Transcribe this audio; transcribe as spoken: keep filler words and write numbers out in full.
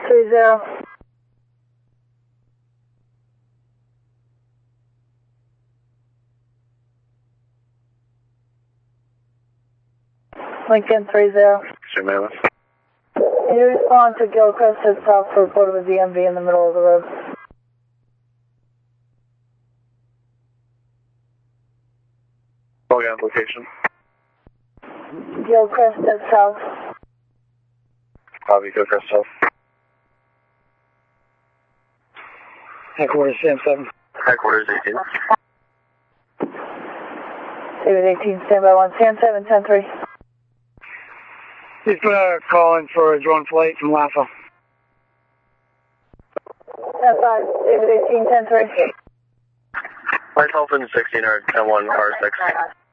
three zero. Lincoln three zero. Jamaica. Can you respond to Gilchrist at South for report of a D M V in the middle of the road? Oh yeah, location. Gilchrist at South. Copy, Gilchrist South. Headquarters Sam seven. Headquarters eighteen. David eighteen, standby one. Sam seven, ten three. He's gonna call in for a drone flight from LAFA. ten five, David eighteen, ten three. Myself and sixteen are ten one R six.